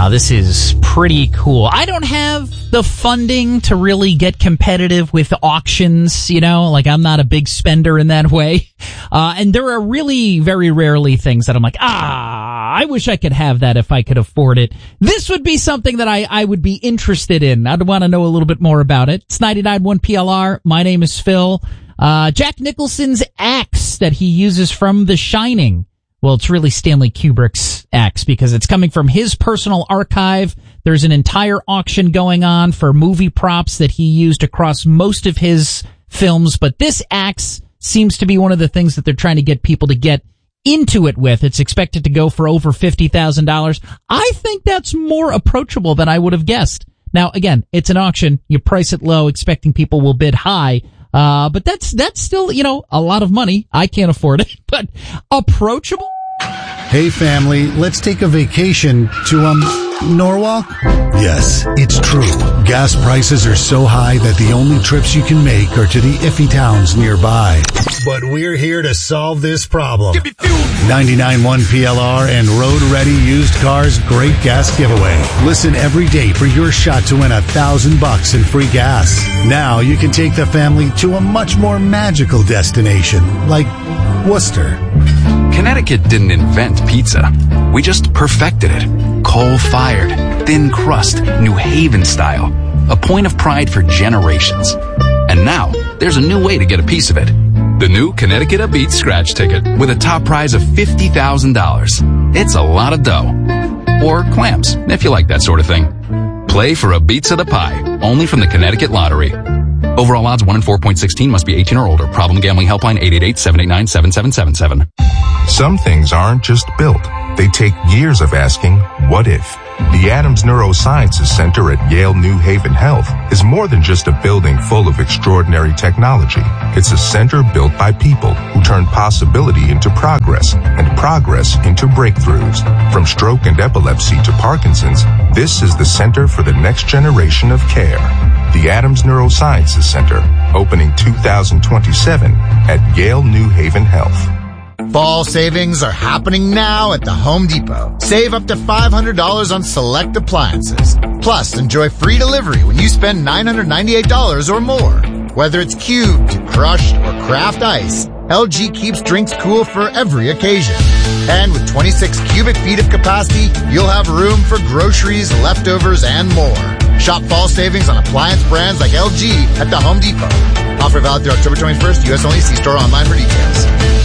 This is pretty cool. I don't have the funding to really get competitive with auctions, like I'm not a big spender in that way. And there are really very rarely things that I'm like, I wish I could have that if I could afford it. This would be something that I would be interested in. I'd want to know a little bit more about it. It's 99.1 PLR. My name is Phil. Jack Nicholson's axe that he uses from The Shining. Well, it's really Stanley Kubrick's axe because it's coming from his personal archive. There's an entire auction going on for movie props that he used across most of his films, but this axe seems to be one of the things that they're trying to get people to get into it with. It's expected to go for over $50,000. I think that's more approachable than I would have guessed. Now, again, it's an auction. You price it low, expecting people will bid high. But that's still, a lot of money. I can't afford it, but approachable. Hey family, let's take a vacation to, Norwalk? Yes, it's true. Gas prices are so high that the only trips you can make are to the iffy towns nearby. But we're here to solve this problem. 99.1 PLR and Road Ready Used Cars Great Gas Giveaway. Listen every day for your shot to win $1,000 in free gas. Now you can take the family to a much more magical destination, like Worcester. Connecticut didn't invent pizza. We just perfected it. Coal-fired, thin crust, New Haven style. A point of pride for generations. And now, there's a new way to get a piece of it. The new Connecticut A Beats scratch ticket with a top prize of $50,000. It's a lot of dough. Or clams, if you like that sort of thing. Play for a Beats of the Pie, only from the Connecticut Lottery. Overall odds 1 in 4.16, must be 18 or older. Problem gambling helpline 888-789-7777. Some things aren't just built. They take years of asking, what if? The Adams Neurosciences Center at Yale New Haven Health is more than just a building full of extraordinary technology. It's a center built by people who turn possibility into progress and progress into breakthroughs. From stroke and epilepsy to Parkinson's, this is the center for the next generation of care. The Adams Neurosciences Center, opening 2027 at Yale New Haven Health. Fall savings are happening now at the Home Depot. Save up to $500 on select appliances. Plus, enjoy free delivery when you spend $998 or more. Whether it's cubed, crushed, or craft ice, LG keeps drinks cool for every occasion. And with 26 cubic feet of capacity, you'll have room for groceries, leftovers, and more. Shop fall savings on appliance brands like LG at the Home Depot. Offer valid through October 21st. U.S. only. See store online for details.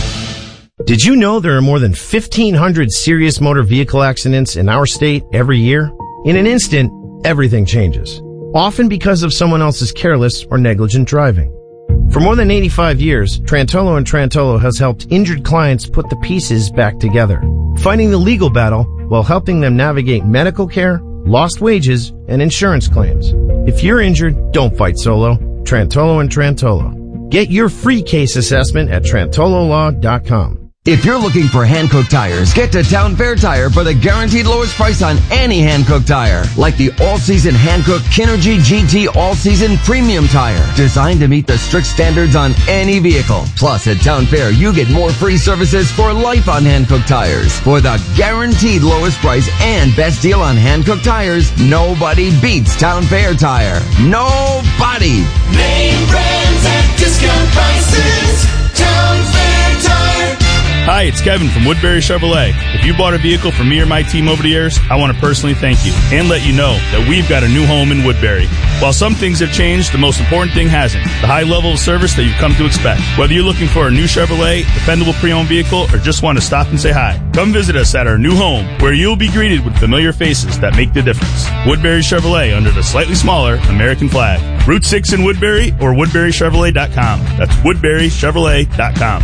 Did you know there are more than 1,500 serious motor vehicle accidents in our state every year? In an instant, everything changes. Often because of someone else's careless or negligent driving. For more than 85 years, Trantolo & Trantolo has helped injured clients put the pieces back together, fighting the legal battle while helping them navigate medical care, lost wages, and insurance claims. If you're injured, don't fight solo. Trantolo & Trantolo. Get your free case assessment at TrantoloLaw.com. If you're looking for Hankook tires, get to Town Fair Tire for the guaranteed lowest price on any Hankook tire. Like the all-season Hankook Kinergy GT all-season premium tire. Designed to meet the strict standards on any vehicle. Plus, at Town Fair, you get more free services for life on Hankook tires. For the guaranteed lowest price and best deal on Hankook tires, nobody beats Town Fair Tire. Nobody! Name brands at discount prices. Town Fair Tire. Hi, it's Kevin from Woodbury Chevrolet. If you bought a vehicle from me or my team over the years, I want to personally thank you and let you know that we've got a new home in Woodbury. While some things have changed, the most important thing hasn't. The high level of service that you've come to expect. Whether you're looking for a new Chevrolet, dependable pre-owned vehicle, or just want to stop and say hi, come visit us at our new home where you'll be greeted with familiar faces that make the difference. Woodbury Chevrolet under the slightly smaller American flag. Route 6 in Woodbury or WoodburyChevrolet.com. That's WoodburyChevrolet.com.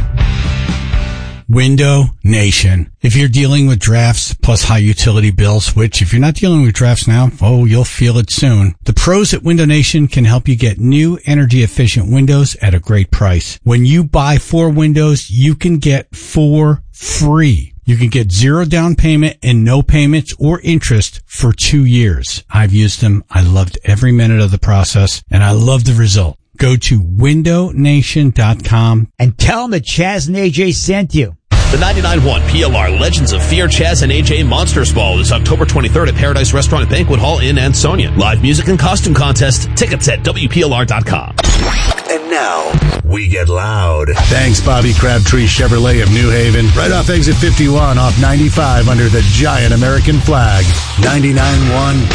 Window Nation. If you're dealing with drafts plus high utility bills, which if you're not dealing with drafts now, you'll feel it soon. The pros at Window Nation can help you get new energy efficient windows at a great price. When you buy 4 windows, you can get 4 free. You can get 0 down payment and no payments or interest for 2 years. I've used them. I loved every minute of the process and I love the result. Go to windownation.com and tell them that Chaz and AJ sent you. The 99.1 PLR Legends of Fear, Chaz, and AJ Monsters Ball is October 23rd at Paradise Restaurant and Banquet Hall in Ansonia. Live music and costume contest. Tickets at WPLR.com. And now, we get loud. Thanks, Bobby Crabtree Chevrolet of New Haven. Right off exit 51 off 95 under the giant American flag. 99.1